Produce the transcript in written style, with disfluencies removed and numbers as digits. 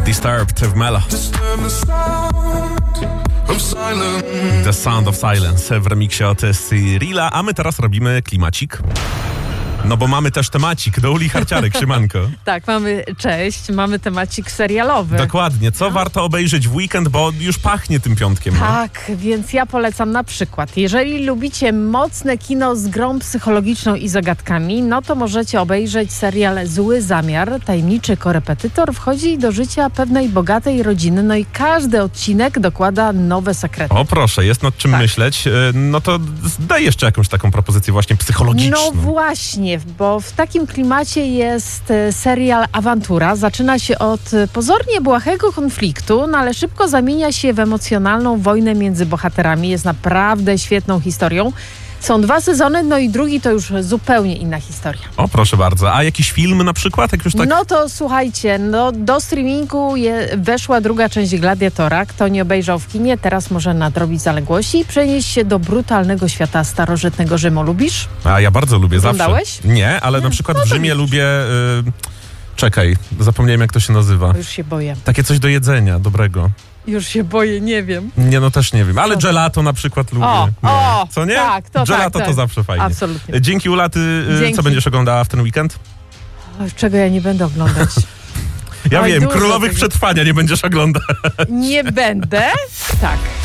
Disturbed w Melo. The Sound of Silence w remiksie od Cyrilla, a my teraz robimy klimacik. No bo mamy też temacik do Uli Harciarek, siemanko. Tak, mamy temacik serialowy. Dokładnie, co warto obejrzeć w weekend, bo już pachnie tym piątkiem. Tak, więc ja polecam na przykład, jeżeli lubicie mocne kino z grą psychologiczną i zagadkami, no to możecie obejrzeć serial Zły Zamiar. Tajemniczy korepetytor wchodzi do życia pewnej bogatej rodziny, no i każdy odcinek dokłada nowe sekrety. O proszę, jest nad czym myśleć. No to daj jeszcze jakąś taką propozycję właśnie psychologiczną. No właśnie, bo w takim klimacie jest serial Awantura. Zaczyna się od pozornie błahego konfliktu, no ale szybko zamienia się w emocjonalną wojnę między bohaterami. Jest naprawdę świetną historią. Są 2 sezony, no i drugi to już zupełnie inna historia. O, proszę bardzo. A jakiś film na przykład? Jak już tak... No to słuchajcie, do streamingu weszła druga część Gladiatora. Kto nie obejrzał w kinie, teraz może nadrobić zaległości i przenieść się do brutalnego świata starożytnego Rzymu. Lubisz? A ja bardzo lubię Oglądałeś? zawsze. Nie, ale na przykład w Rzymie lubię... Czekaj, zapomniałem jak to się nazywa. Już się boję. Takie coś do jedzenia, dobrego. Już się boję, nie wiem. Nie, no też nie wiem, ale gelato na przykład lubię. Co nie? Tak, to gelato tak. To zawsze fajnie. Absolutnie. Dzięki, Ula, ty Dzięki. co będziesz oglądała w ten weekend? Czego ja nie będę oglądać? Ja Oj, wiem, dużo Królowych tego. Przetrwania nie będziesz oglądać. Nie będę? Tak.